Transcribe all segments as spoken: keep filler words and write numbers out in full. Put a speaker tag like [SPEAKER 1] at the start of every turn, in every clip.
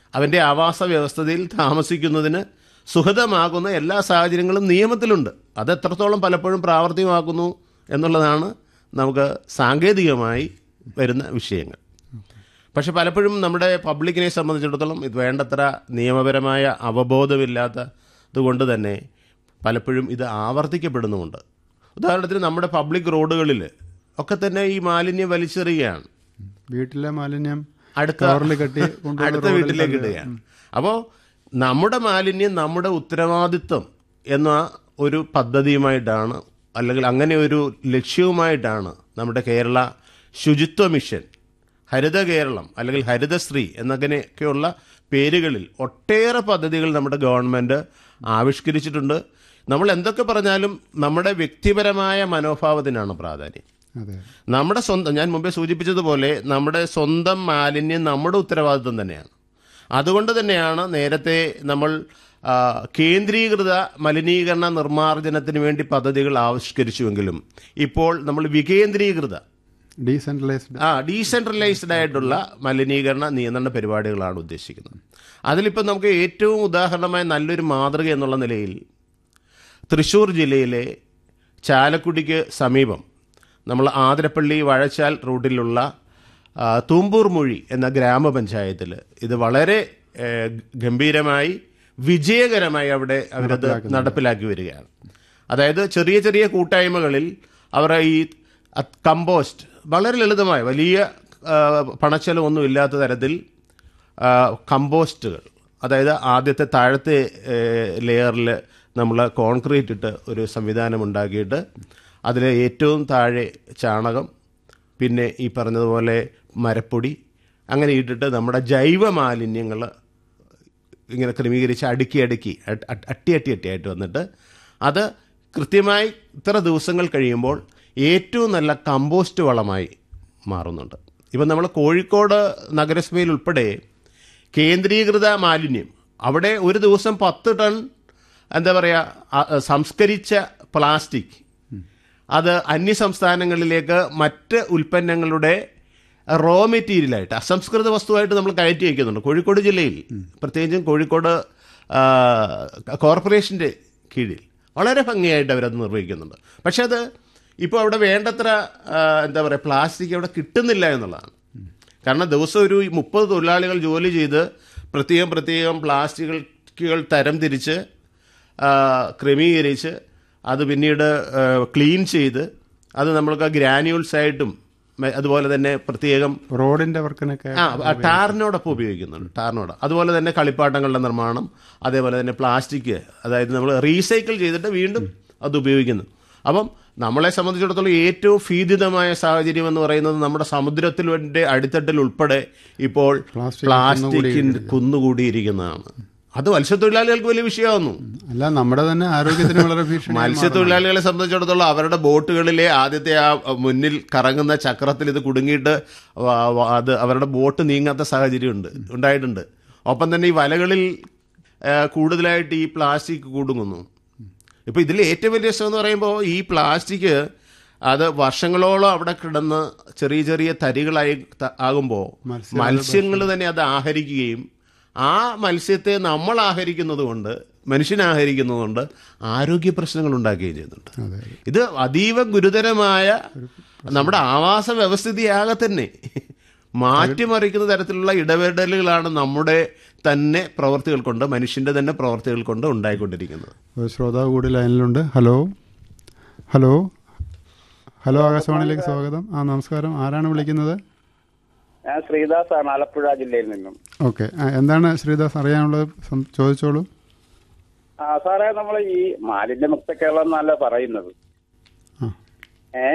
[SPEAKER 1] അവൻ്റെ ആവാസ വ്യവസ്ഥയിൽ താമസിക്കുന്നതിന് സുഖതമാകുന്ന എല്ലാ സാഹചര്യങ്ങളും നിയമത്തിലുണ്ട്. അത് എത്രത്തോളം പലപ്പോഴും പ്രാവർത്തികമാക്കുന്നു എന്നുള്ളതാണ് നമുക്ക് സാങ്കേതികമായി വരുന്ന വിഷയങ്ങൾ. പക്ഷെ പലപ്പോഴും നമ്മുടെ പബ്ലിക്കിനെ സംബന്ധിച്ചിടത്തോളം ഇത് വേണ്ടത്ര നിയമപരമായ അവബോധമില്ലാത്തത് കൊണ്ട് തന്നെ പലപ്പോഴും ഇത് ആവർത്തിക്കപ്പെടുന്നുമുണ്ട്. ഉദാഹരണത്തിന് നമ്മുടെ പബ്ലിക് റോഡുകളിൽ ഒക്കെ തന്നെ ഈ മാലിന്യം വലിച്ചെറിയുകയാണ്.
[SPEAKER 2] വീട്ടിലെ മാലിന്യം
[SPEAKER 1] അടുത്ത അടുത്ത വീട്ടിലേക്ക് ഇടുകയാണ്. അപ്പോൾ നമ്മുടെ മാലിന്യം നമ്മുടെ ഉത്തരവാദിത്വം എന്ന ഒരു പദ്ധതിയുമായിട്ടാണ്, അല്ലെങ്കിൽ അങ്ങനെ ഒരു ലക്ഷ്യവുമായിട്ടാണ് നമ്മുടെ കേരള ശുചിത്വ മിഷൻ, ഹരിത കേരളം അല്ലെങ്കിൽ ഹരിതശ്രീ എന്നങ്ങനെയൊക്കെയുള്ള പേരുകളിൽ ഒട്ടേറെ പദ്ധതികൾ നമ്മുടെ ഗവൺമെൻറ് ആവിഷ്കരിച്ചിട്ടുണ്ട്. നമ്മൾ എന്തൊക്കെ പറഞ്ഞാലും നമ്മുടെ വ്യക്തിപരമായ മനോഭാവത്തിനാണ് പ്രാധാന്യം. നമ്മുടെ സ്വന്തം, ഞാൻ മുമ്പേ സൂചിപ്പിച്ചതുപോലെ നമ്മുടെ സ്വന്തം മാലിന്യം നമ്മുടെ ഉത്തരവാദിത്വം തന്നെയാണ്. അതുകൊണ്ട് തന്നെയാണ് നേരത്തെ നമ്മൾ കേന്ദ്രീകൃത മലിനീകരണ നിർമ്മാർജ്ജനത്തിന് വേണ്ടി പദ്ധതികൾ ആവിഷ്കരിച്ചുവെങ്കിലും ഇപ്പോൾ നമ്മൾ വികേന്ദ്രീകൃത
[SPEAKER 2] ഡീസെൻട്രലൈസ്ഡ്
[SPEAKER 1] ആ ഡീസെൻട്രലൈസ്ഡ് ആയിട്ടുള്ള മലിനീകരണ നിയന്ത്രണ പരിപാടികളാണ് ഉദ്ദേശിക്കുന്നത്. അതിലിപ്പോൾ നമുക്ക് ഏറ്റവും ഉദാഹരണമായ നല്ലൊരു മാതൃക എന്നുള്ള നിലയിൽ തൃശ്ശൂർ ജില്ലയിലെ ചാലക്കുടിക്ക് സമീപം നമ്മൾ ആതിരപ്പള്ളി വാഴച്ചാൽ റൂട്ടിലുള്ള തൂമ്പൂർ മൊഴി എന്ന ഗ്രാമപഞ്ചായത്തിൽ ഇത് വളരെ ഗംഭീരമായി വിജയകരമായി അവിടെ അവരത് നടപ്പിലാക്കി വരികയാണ്. അതായത് ചെറിയ ചെറിയ കൂട്ടായ്മകളിൽ അവർ ഈ കമ്പോസ്റ്റ് വളരെ ലളിതമായ വലിയ പണച്ചെലവൊന്നും ഇല്ലാത്ത തരത്തിൽ കമ്പോസ്റ്റുകൾ, അതായത് ആദ്യത്തെ താഴത്തെ ലെയറിൽ നമ്മൾ കോൺക്രീറ്റ് ഇട്ട് ഒരു സംവിധാനം ഉണ്ടാക്കിയിട്ട് അതിൽ ഏറ്റവും താഴെ ചാണകം, പിന്നെ ഈ പറഞ്ഞതുപോലെ മരപ്പൊടി അങ്ങനെ ഇട്ടിട്ട് നമ്മുടെ ജൈവ മാലിന്യങ്ങൾ ഇങ്ങനെ ക്രമീകരിച്ച് അടുക്കി അടുക്കി അട്ടി അട്ടി അട്ടിയായിട്ട് വന്നിട്ട് അത് കൃത്യമായി ഇത്ര ദിവസങ്ങൾ കഴിയുമ്പോൾ ഏറ്റവും നല്ല കമ്പോസ്റ്റ് വളമായി മാറുന്നുണ്ട്. ഇപ്പം നമ്മൾ കോഴിക്കോട് നഗരസഭയിൽ ഉൾപ്പെടെ കേന്ദ്രീകൃത മാലിന്യം അവിടെ ഒരു ദിവസം പത്ത് ടൺ എന്താ പറയുക സംസ്കരിച്ച പ്ലാസ്റ്റിക് അത് അന്യ സംസ്ഥാനങ്ങളിലേക്ക് മറ്റ് ഉൽപ്പന്നങ്ങളുടെ റോ മെറ്റീരിയലായിട്ട് അസംസ്കൃത വസ്തുവായിട്ട് നമ്മൾ കയറ്റി വയ്ക്കുന്നുണ്ട്. കോഴിക്കോട് ജില്ലയിൽ പ്രത്യേകിച്ചും കോഴിക്കോട് കോർപ്പറേഷൻ്റെ കീഴിൽ വളരെ ഭംഗിയായിട്ട് അവരത് നിർവഹിക്കുന്നുണ്ട്. പക്ഷെ അത് ഇപ്പോൾ അവിടെ വേണ്ടത്ര എന്താ പറയുക പ്ലാസ്റ്റിക് അവിടെ കിട്ടുന്നില്ല എന്നുള്ളതാണ്. കാരണം ദിവസം ഒരു മുപ്പത് തൊഴിലാളികൾ ജോലി ചെയ്ത് പ്രത്യേകം പ്രത്യേകം പ്ലാസ്റ്റിക്കുകൾ തരം തിരിച്ച് ക്രമീകരിച്ച് അത് പിന്നീട് ക്ലീൻ ചെയ്ത് അത് നമ്മൾക്ക് ഗ്രാന്യൂൾസ് ആയിട്ടും അതുപോലെ തന്നെ പ്രത്യേകം
[SPEAKER 2] റോഡിൻ്റെ വർക്കിനൊക്കെ
[SPEAKER 1] ആ ടാറിനോടൊപ്പം ഉപയോഗിക്കുന്നുണ്ട്. ടാറിനോട് അതുപോലെ തന്നെ കളിപ്പാട്ടങ്ങളുടെ നിർമ്മാണം, അതേപോലെ തന്നെ പ്ലാസ്റ്റിക്, അതായത് നമ്മൾ റീസൈക്കിൾ ചെയ്തിട്ട് വീണ്ടും അത് ഉപയോഗിക്കുന്നു. അപ്പം നമ്മളെ സംബന്ധിച്ചിടത്തോളം ഏറ്റവും ഭീതിതമായ സാഹചര്യം എന്ന് പറയുന്നത് നമ്മുടെ സമുദ്രത്തിൻ്റെ അടിത്തട്ടിൽ ഉൾപ്പെടെ ഇപ്പോൾ പ്ലാസ്റ്റിക്കിൻ്റെ കുന്നുകൂടിയിരിക്കുന്നതാണ്. അത് മത്സ്യത്തൊഴിലാളികൾക്ക് വലിയ വിഷയമാകുന്നു.
[SPEAKER 2] അല്ല, നമ്മുടെ തന്നെ ആരോഗ്യത്തിന് വളരെ ഭീഷണി.
[SPEAKER 1] മത്സ്യത്തൊഴിലാളികളെ സംബന്ധിച്ചിടത്തോളം അവരുടെ ബോട്ടുകളിലെ ആദ്യത്തെ ആ മുന്നിൽ കറങ്ങുന്ന ചക്രത്തിൽ ഇത് കുടുങ്ങിയിട്ട് അത് അവരുടെ ബോട്ട് നീങ്ങാത്ത സാഹചര്യം ഉണ്ട് ഉണ്ടായിട്ടുണ്ട്. ഒപ്പം തന്നെ ഈ വലകളിൽ കൂടുതലായിട്ട് ഈ പ്ലാസ്റ്റിക് കുടുങ്ങുന്നു. ഇപ്പോൾ ഇതിൽ ഏറ്റവും വലിയ രസം എന്ന് പറയുമ്പോൾ ഈ പ്ലാസ്റ്റിക് അത് വർഷങ്ങളോളം അവിടെ കിടന്ന് ചെറിയ ചെറിയ തരികളായി ആകുമ്പോൾ മത്സ്യങ്ങൾ തന്നെ അത് ആഹരിക്കുകയും ആ മത്സ്യത്തെ നമ്മൾ ആഹരിക്കുന്നത് കൊണ്ട് മനുഷ്യൻ ആഹരിക്കുന്നത് കൊണ്ട് ആരോഗ്യ പ്രശ്നങ്ങൾ ഉണ്ടാക്കുകയും ചെയ്യുന്നുണ്ട്. ഇത് അതീവ ഗുരുതരമായ നമ്മുടെ ആവാസ വ്യവസ്ഥിതിയാകെ തന്നെ മാറ്റിമറിക്കുന്ന തരത്തിലുള്ള ഇടപെടലുകളാണ് നമ്മുടെ തന്നെ പ്രവർത്തികൾ കൊണ്ട്, മനുഷ്യൻ്റെ തന്നെ പ്രവർത്തികൾ കൊണ്ട് ഉണ്ടായിക്കൊണ്ടിരിക്കുന്നത്.
[SPEAKER 2] ഒരു ശ്രോതാവ് കൂടി ലൈനിലുണ്ട്. ഹലോ ഹലോ ഹലോ ആകാശവാണിയിലേക്ക് സ്വാഗതം. ആ നമസ്കാരം, ആരാണ് വിളിക്കുന്നത്?
[SPEAKER 3] ഞാൻ ശ്രീദാസ് ആണ്, ആലപ്പുഴ ജില്ലയിൽ നിന്നും.
[SPEAKER 2] ഓക്കെ, എന്താണ് ശ്രീദാസ് അറിയാനുള്ളത്? ചോദിച്ചോളൂ.
[SPEAKER 3] ആ സാറേ, നമ്മൾ ഈ മാലിന്യമുക്ത കേരളം എന്നല്ല പറയുന്നത്. ഏ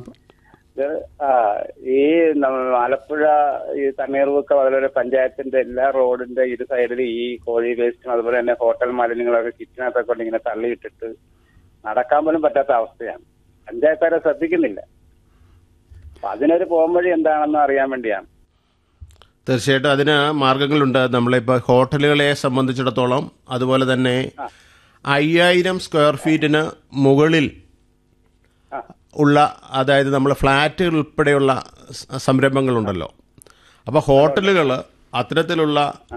[SPEAKER 3] ഈ ആലപ്പുഴ ഈ തണ്ണീർമുക്കം അതുപോലെ പഞ്ചായത്തിന്റെ എല്ലാ റോഡിന്റെ ഇരു സൈഡിൽ ഈ കോഴി വേസ്റ്റും അതുപോലെ തന്നെ ഹോട്ടൽ മാലിന്യങ്ങളൊക്കെ കിച്ചനകത്തൊക്കെ കൊണ്ട് ഇങ്ങനെ തള്ളിയിട്ടിട്ട് നടക്കാൻ പോലും പറ്റാത്ത അവസ്ഥയാണ്. പഞ്ചായത്തുകാരെ ശ്രദ്ധിക്കുന്നില്ല. അപ്പൊ അതിനൊരു പോംവഴി എന്താണെന്ന് അറിയാൻ വേണ്ടിയാണ്.
[SPEAKER 1] തീർച്ചയായിട്ടും അതിന് മാർഗങ്ങളുണ്ട്. നമ്മളിപ്പോൾ ഹോട്ടലുകളെ സംബന്ധിച്ചിടത്തോളം അതുപോലെ തന്നെ അയ്യായിരം സ്ക്വയർ ഫീറ്റിന് മുകളിൽ ഉള്ള, അതായത് നമ്മൾ ഫ്ലാറ്റുകൾ ഉൾപ്പെടെയുള്ള സംരംഭങ്ങളുണ്ടല്ലോ. അപ്പോൾ ഹോട്ടലുകൾ അത്തരത്തിലുള്ള